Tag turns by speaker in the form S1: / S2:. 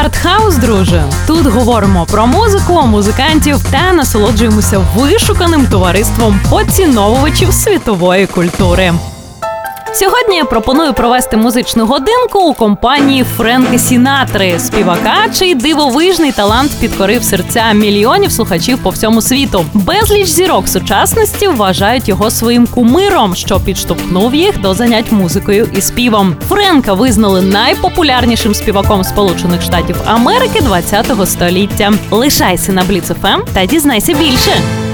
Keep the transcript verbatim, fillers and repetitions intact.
S1: Артхаус, друже. Тут говоримо про музику, музикантів та насолоджуємося вишуканим товариством поціновувачів світової культури. Сьогодні я пропоную провести музичну годинку у компанії Френка Сінатри, співака, чий дивовижний талант підкорив серця мільйонів слухачів по всьому світу. Безліч зірок сучасності вважають його своїм кумиром, що підштовхнув їх до занять музикою і співом. Френка визнали найпопулярнішим співаком Сполучених Штатів Америки ХХ століття. Лишайся на Бліц еф ем та дізнайся більше.